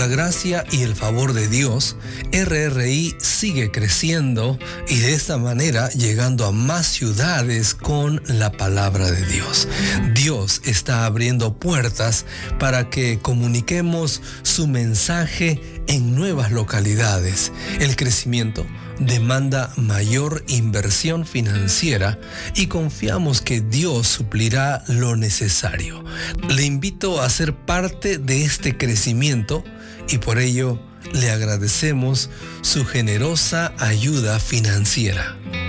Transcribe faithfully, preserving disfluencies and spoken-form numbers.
la gracia y el favor de Dios, R R I sigue creciendo y de esta manera llegando a más ciudades con la palabra de Dios. Dios está abriendo puertas para que comuniquemos su mensaje en nuevas localidades. El crecimiento demanda mayor inversión financiera y confiamos que Dios suplirá lo necesario. Le invito a ser parte de este crecimiento y por ello le agradecemos su generosa ayuda financiera.